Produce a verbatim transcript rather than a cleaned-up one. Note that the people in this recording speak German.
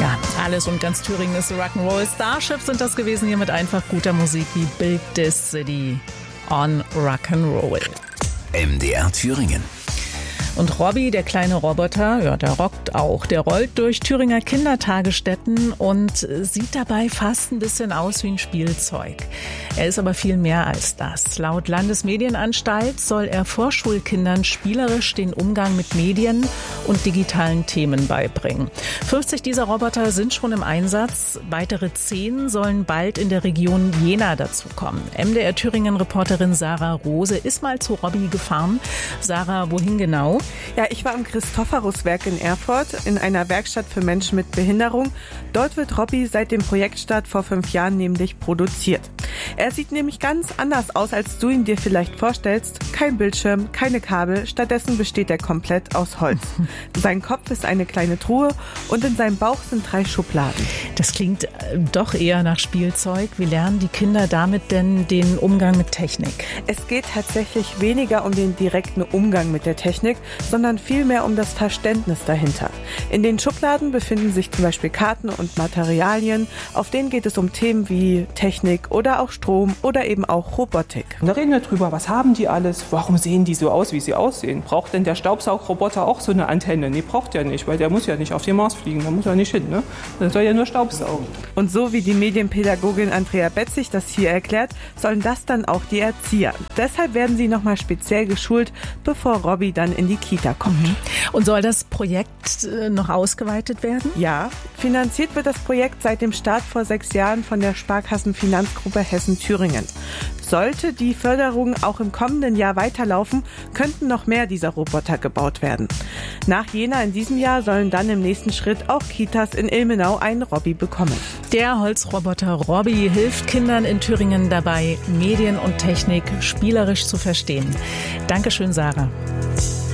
Ja, alles und ganz Thüringen ist Rock'n'Roll. Starship sind das gewesen hier mit einfach guter Musik wie Build This City on Rock'n'Roll. M D R Thüringen. Und Robby, der kleine Roboter, ja, der rockt auch. Der rollt durch Thüringer Kindertagesstätten und sieht dabei fast ein bisschen aus wie ein Spielzeug. Er ist aber viel mehr als das. Laut Landesmedienanstalt soll er Vorschulkindern spielerisch den Umgang mit Medien und digitalen Themen beibringen. fünfzig dieser Roboter sind schon im Einsatz. Weitere zehn sollen bald in der Region Jena dazukommen. M D R Thüringen-Reporterin Sarah Rose ist mal zu Robby gefahren. Sarah, wohin genau? Ja, ich war im Christophoruswerk in Erfurt in einer Werkstatt für Menschen mit Behinderung. Dort wird Robby seit dem Projektstart vor fünf Jahren nämlich produziert. Er sieht nämlich ganz anders aus, als du ihn dir vielleicht vorstellst. Kein Bildschirm, keine Kabel, stattdessen besteht er komplett aus Holz. Sein Kopf ist eine kleine Truhe und in seinem Bauch sind drei Schubladen. Das klingt doch eher nach Spielzeug. Wie lernen die Kinder damit denn den Umgang mit Technik? Es geht tatsächlich weniger um den direkten Umgang mit der Technik, sondern vielmehr um das Verständnis dahinter. In den Schubladen befinden sich zum Beispiel Karten und Materialien, auf denen geht es um Themen wie Technik oder auch Strom oder eben auch Robotik. Und da reden wir drüber, was haben die alles, warum sehen die so aus, wie sie aussehen? Braucht denn der Staubsaugroboter auch so eine Antenne? Nee, braucht ja nicht, weil der muss ja nicht auf den Mars fliegen, da muss er nicht hin, ne? Der soll ja nur Staubsaugen. Und so wie die Medienpädagogin Andrea Betzig das hier erklärt, sollen das dann auch die Erzieher. Deshalb werden sie nochmal speziell geschult, bevor Robby dann in die Kita kommt. Mhm. Und soll das Projekt noch ausgeweitet werden? Ja, finanziert wird das Projekt seit dem Start vor sechs Jahren von der Sparkassenfinanzgruppe Hessen-Thüringen. Sollte die Förderung auch im kommenden Jahr weiterlaufen, könnten noch mehr dieser Roboter gebaut werden. Nach Jena in diesem Jahr sollen dann im nächsten Schritt auch Kitas in Ilmenau einen Robby bekommen. Der Holzroboter Robby hilft Kindern in Thüringen dabei, Medien und Technik spielerisch zu verstehen. Dankeschön, Sarah.